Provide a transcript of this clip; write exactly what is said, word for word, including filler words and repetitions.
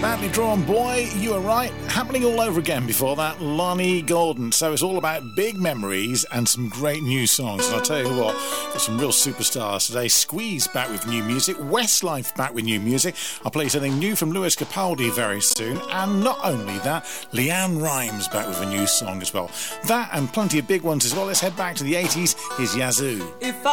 Badly Drawn Boy, you were right. Happening all over again before that, Lonnie Golden. So it's all about big memories and some great new songs. And I'll tell you what, got some real superstars today. Squeeze back with new music. Westlife back with new music. I'll play something new from Lewis Capaldi very soon. And not only that, Leanne Rimes back with a new song as well. That and plenty of big ones as well. Let's head back to the eighties. Here's Yazoo. If